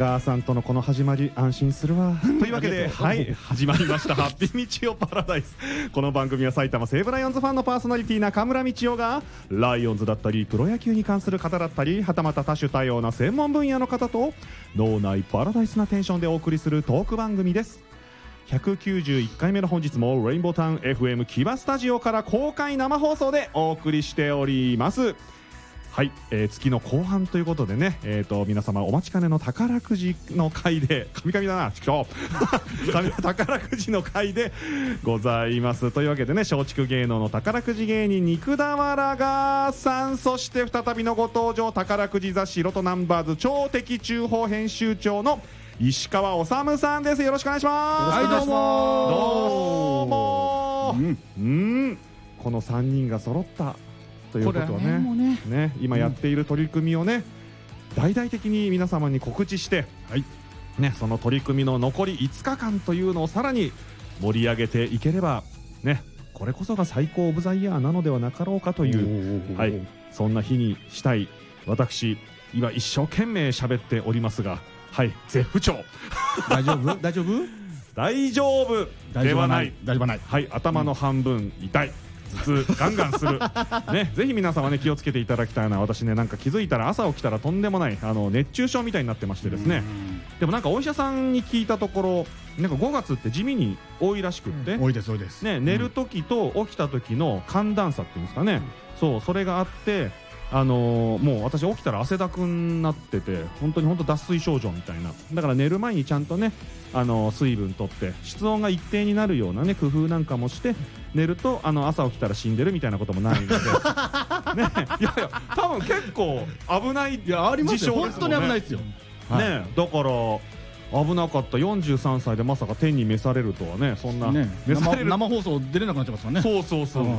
ガーさんとのこの始まり安心するわというわけではい始まりましたハッピー道夫パラダイス。この番組は埼玉西武ライオンズファンのパーソナリティ中村道夫がライオンズだったりプロ野球に関する方だったりはたまた多種多様な専門分野の方と脳内パラダイスなテンションでお送りするトーク番組です。191回目の本日もレインボータウン FM 木場スタジオから公開生放送でお送りしております。はい、月の後半ということでね、皆様お待ちかねの宝くじの回で神々だな今日宝くじの回でございます。というわけでね、松竹芸能の宝くじ芸人肉田原がさん、そして再びのご登場宝くじ雑誌ロトナンバーズ超的中報編集長の石川治さんです。よろしくお願いします。 はい、どうもこの3人が揃ったということはね、今やっている取り組みをね、大々的に皆様に告知して、ね、その取り組みの残り5日間というのをさらに盛り上げていければね、これこそが最高オブザイヤーなのではなかろうかという、そんな日にしたい私今一生懸命喋っておりますが、絶不調大丈夫大丈夫大丈夫ではない、頭の半分痛い、頭痛ガンガンするね、ぜひ皆様ね気をつけていただきたいな。私ね、なんか気づいたら朝起きたらとんでもない熱中症みたいになってましてですね。でもなんかお医者さんに聞いたところ、なんか5月って地味に多いらしくって、 多いです多いですね、寝る時と起きた時の寒暖差っていうんですかね、それがあって、もう私起きたら汗だくになってて、本当脱水症状みたいな。だから寝る前にちゃんとね水分とって室温が一定になるようなね工夫なんかもして寝ると朝起きたら死んでるみたいなこともないのでね、いや多分結構危ない事象ですもんね。 本当に危ないですよ、 ね、だから危なかった。43歳でまさか天に召されるとはね。そんな、 生放送出れなくなっちゃいますからね。 そう、